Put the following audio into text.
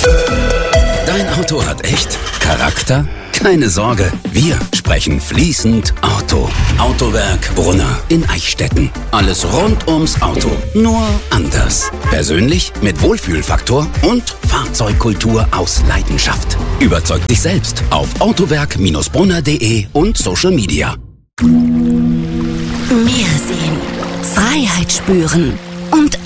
Dein Auto hat echt Charakter? Keine Sorge, wir sprechen fließend Auto. Autowerk Brunner in Eichstätten. Alles rund ums Auto, nur anders. Persönlich mit Wohlfühlfaktor und Fahrzeugkultur aus Leidenschaft. Überzeug dich selbst auf autowerk-brunner.de und Social Media. Meer sehen, Freiheit spüren,